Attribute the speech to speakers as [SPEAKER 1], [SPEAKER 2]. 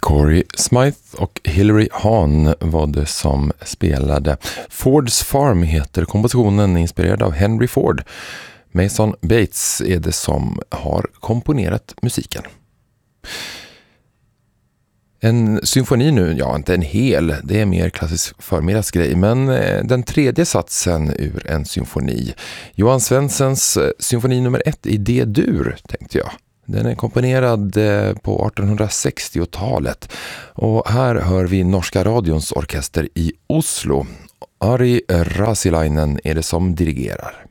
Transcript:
[SPEAKER 1] Corey Smythe och Hilary Hahn var det som spelade. Ford's Farm heter kompositionen, inspirerad av Henry Ford. Mason Bates är det som har komponerat musiken. En symfoni nu, ja inte en hel, det är mer klassisk förmiddagsgrej, men den tredje satsen ur en symfoni. Johan Svenssens symfoni nummer 1 i D-dur, tänkte jag. Den är komponerad på 1860-talet och här hör vi Norska radions orkester i Oslo. Ari Rasilainen är det som dirigerar.